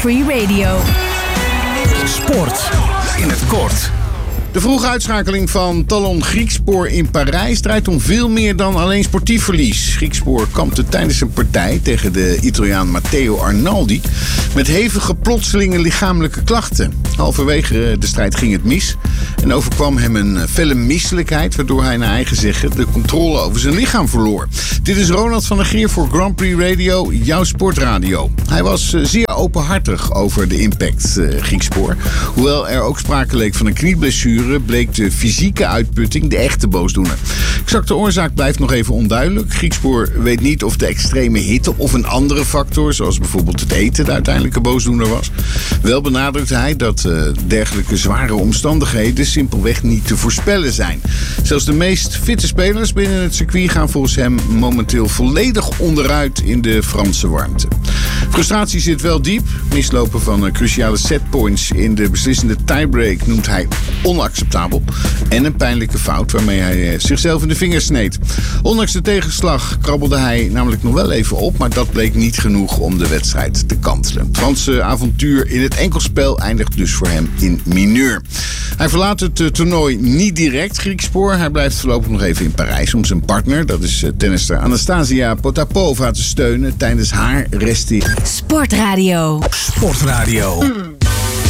Free Radio. Sport in het kort. De vroege uitschakeling van Talon Griekspoor in Parijs draait om veel meer dan alleen sportief verlies. Griekspoor kampte tijdens een partij tegen de Italiaan Matteo Arnaldi met hevige plotselinge lichamelijke klachten. Halverwege de strijd ging het mis en overkwam hem een felle misselijkheid, waardoor hij naar eigen zeggen de controle over zijn lichaam verloor. Dit is Ronald van der Geer voor Grand Prix Radio, jouw sportradio. Hij was zeer openhartig over de impact Griekspoor. Hoewel er ook sprake leek van een knieblessure, bleek de fysieke uitputting de echte boosdoener. Exacte oorzaak blijft nog even onduidelijk. Griekspoor weet niet of de extreme hitte of een andere factor, zoals bijvoorbeeld het eten, de uiteindelijke boosdoener was. Wel benadrukt hij dat dergelijke zware omstandigheden simpelweg niet te voorspellen zijn. Zelfs de meest fitte spelers binnen het circuit gaan volgens hem momenteel volledig onderuit in de Franse warmte. Frustratie zit wel diep. Mislopen van cruciale setpoints in de beslissende tiebreak noemt hij onacceptabel. En een pijnlijke fout waarmee hij zichzelf in de vingers sneed. Ondanks de tegenslag krabbelde hij namelijk nog wel even op, maar dat bleek niet genoeg om de wedstrijd te kantelen. Het Franse avontuur in het enkelspel eindigt dus voor hem in mineur. Hij verlaat het toernooi niet direct, Griekspoor. Hij blijft voorlopig nog even in Parijs om zijn partner, dat is tennister Anastasia Potapova, te steunen tijdens haar resting. Sportradio. Sportradio.